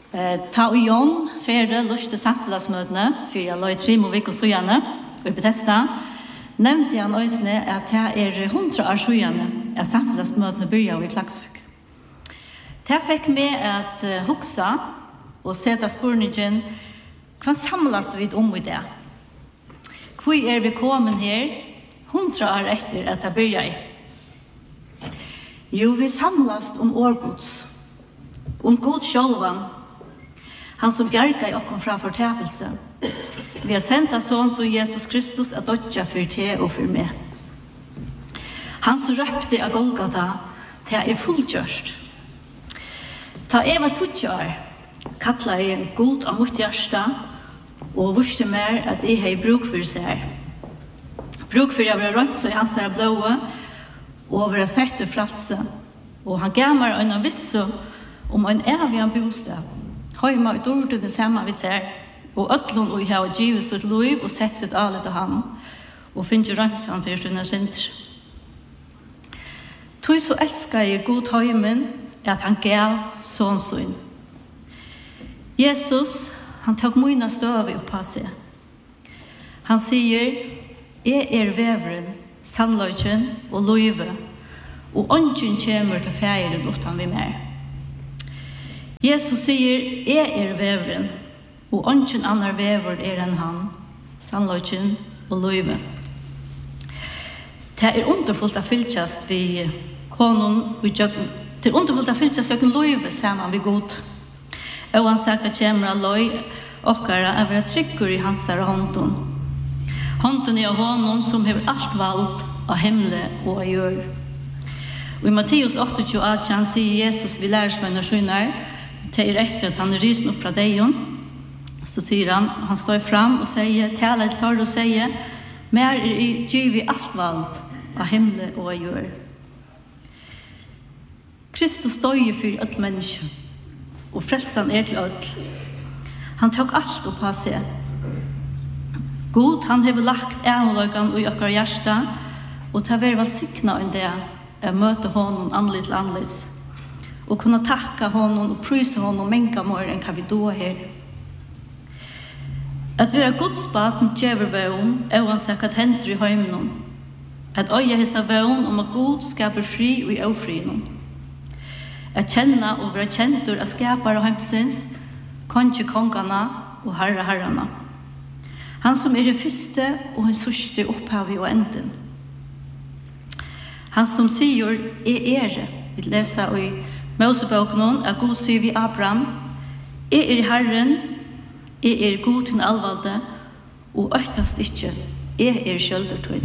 Ta og Jon ferde luste samfunnsmøtene for jeg la i 3 måneder søgjene og i Bethesda, nevnte han øysene at det 100 år søgjene at samfunnsmøtene begynner i Klaksvik. Det fikk meg at huksa og sette spørningen hva samles vi i det? Hvor vi kommet her 100 år etter at det begynner? Jo, vi samles årgods, God sjølven, han som bjerga i okken fra fortapelse. Vi har sendt av sånn som Jesus Kristus at dødja for te og for meg. Han som røpte av Golgata til fullgjørst. Ta var 20 år, kattla jeg god av mitt hjerte, og vurste mer at jeg har bruk for seg. Bruk for jeg var rønt så i hans her blåe, og være sett til frelse. Og han gav meg en visse om en evig bostad. Høyma ut ordet det samme vi ser, og ødlån og har givet sitt liv og sett sitt alle til ham, og finner rønt han for stundene sinter. Tog så elsker jeg god høymen at han gav sånn sånn. Jesus, han tok mine støve opp av seg. Han sier, jeg veveren, sannløyken og løyve, og ånden kommer til feiren utan vi mer. Jesus sier, jeg veveren, og ånden andre vever enn han, sannløyken og løyve. Det underfullt å fylltjast vi honom, det underfullt å fylltjast vi løyve sammen vi god. Og han sier kommer av løy, okkara er være tryggur i hans hånden. Hånden er honom som har alt valgt av himmel og av jord. Og i Matteus 28 sier Jesus vi lærersmenner skjønner til etter at han rysen opp fra deion. Så sier han står fram og sier, taler til og sier, mer giv vi alt valgt av himmel og av jord. Kristus støyer for alle mennesker, og frelsen til alle. Han tok alt opp av seg. God, han har lagt ærmeløkene i okkar hjerte, og til å være sikna enn det, møte honom annerledes til annerledes, og kunne takke honom og pryse honom menka mer enn hva vi då her. At vi Guds barn gjør vøen, og han sier hva hender i heimen. At øye hessa vøen om at Gud skaper fri og i ofrien. At kjenne og være kjentur av skapere og heimsins, konge kongene og herrene. Han som det første og den sørste opphavet og enden. Han som sier, vi leser i Mosebøkene, at Gud sier vi Abraham, Herren, god til allvalde, og øktast ikke, skjøldertøy.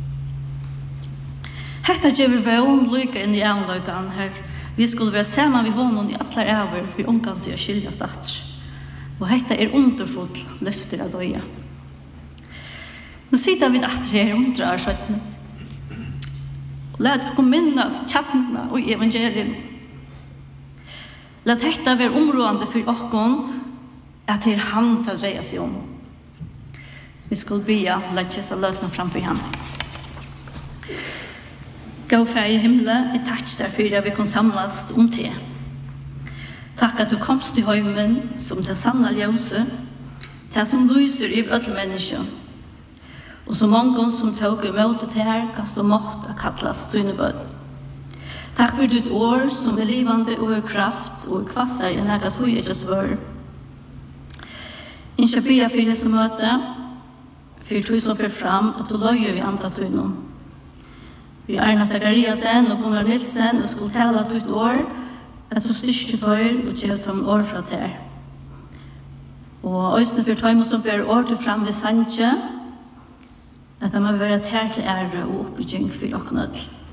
Hetta gjør vi om lykke inn i anløkene her. Vi skulle være sammen med honom i alle æver for ungene til å skilje stater. Og hetta underfullt løfter av døya. Nå sitter vi etter her 100 år siden. Lad dere minnes kjapnene og evangelien. Lad dette være områdende for dere at det han til å dreie seg om. Vi skulle be la kjessa løtene framfor ham. Gå fær i himmelen, jeg takk deg for at vi kan samles om det. Takk at du komst til heimen som det sanne ljøse, det som lyser i alle mennesker. Og så mange som tog imot det her, kan stå mått og kattles dine bød. Takk for ditt år som livende og kraft og kvasser i nægget tog ikke svør. Ikke bia for det som møte, for tog som fer fram, at du løyer vi andre tog noen. Vi Erna Zakariasen og Gunnar Nilsen og skulle tale at ditt år, at du styrke tøyer og gjør dem år fra der. Og øyne for tøymer som ber år til fram ved Sanje, at de må være tær til ære og oppbygging for dere.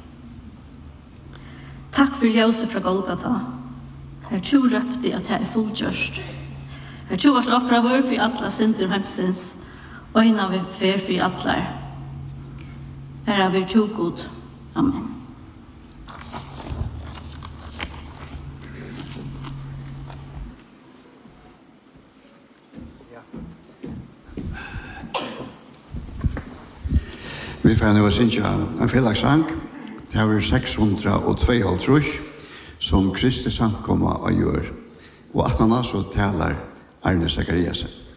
Takk for ljøset fra Golgata. Her to røpte at det fullgjørst. Her to var offra vår for alle synder hemsens, øyne vi fer for alle. Her vi to god. Amen. Vi får nå synge en fellagssang. Det var 652 som Kristi samkomma og gjør. og at han så taler Arne Zakariasen.